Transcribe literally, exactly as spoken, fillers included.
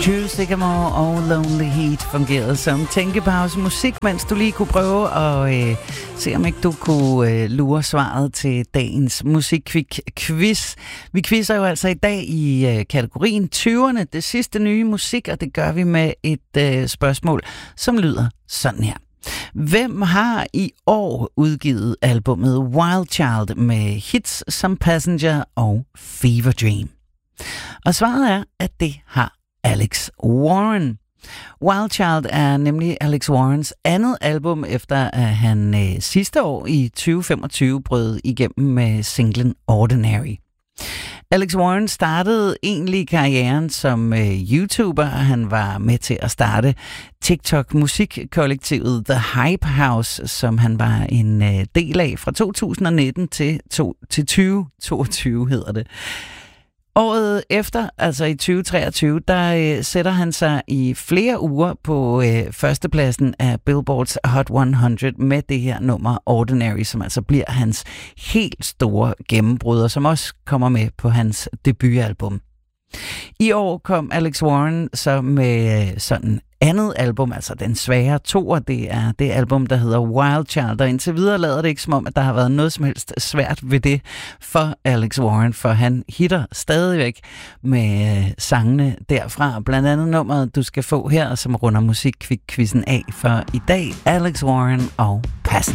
True Sycamore og Lonely Heat fungerede som tænkepause musik, mens du lige kunne prøve at øh, se, om ikke du kunne øh, lure svaret til dagens musikquiz. Vi quizzer jo altså i dag i øh, kategorien tyverne, det sidste nye musik, og det gør vi med et øh, spørgsmål, som lyder sådan her. Hvem har i år udgivet albumet Wild Child med hits som Passenger og Fever Dream? Og svaret er, at det har Alex Warren. Wild Child er nemlig Alex Warrens andet album, efter at han øh, sidste år i tyve femogtyve brød igennem med singlen Ordinary. Alex Warren startede egentlig karrieren som øh, YouTuber. Han var med til at starte TikTok-musikkollektivet The Hype House, som han var en øh, del af fra to tusind nitten til, to, til tyve toogtyve, hedder det. Året efter, altså i tyve treogtyve, der øh, sætter han sig i flere uger på øh, førstepladsen af Billboards Hot hundrede med det her nummer Ordinary, som altså bliver hans helt store gennembrud, og som også kommer med på hans debutalbum. I år kom Alex Warren så med øh, sådan andet album, altså den svære toer, det er det album, der hedder Wild Child, og indtil videre lader det ikke som om, at der har været noget som helst svært ved det for Alex Warren, for han hitter stadigvæk med øh, sangene derfra, blandt andet nummeret, du skal få her, som runder musikquizzen af for i dag, Alex Warren og Passenger.